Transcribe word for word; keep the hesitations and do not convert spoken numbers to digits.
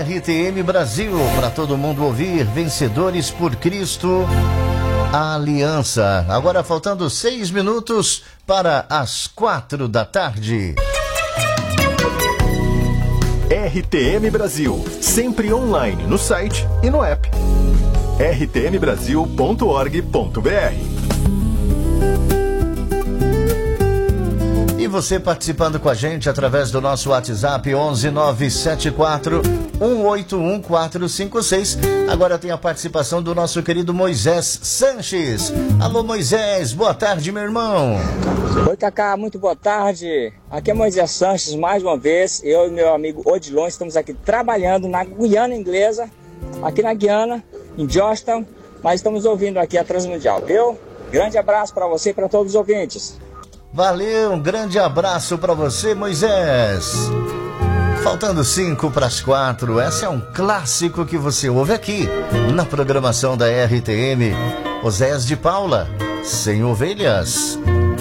R T M Brasil, para todo mundo ouvir, Vencedores por Cristo, a Aliança. Agora faltando seis minutos para as quatro da tarde. R T M Brasil, sempre online no site e no app. r t m brasil ponto org ponto b r. E você participando com a gente através do nosso WhatsApp onze nove sete quatro um oito um quatro cinco seis. Agora tem a participação do nosso querido Moisés Sanches. Alô Moisés, boa tarde, meu irmão. Oi, Cacá, muito boa tarde. Aqui é Moisés Sanches mais uma vez. Eu e meu amigo Odilon estamos aqui trabalhando na Guiana Inglesa, aqui na Guiana, em Georgetown, mas estamos ouvindo aqui a Transmundial, viu? Grande abraço para você e para todos os ouvintes. Valeu, um grande abraço para você, Moisés. Faltando cinco para as quatro, esse é um clássico que você ouve aqui na programação da R T M. Oséias de Paula, Sem Ovelhas.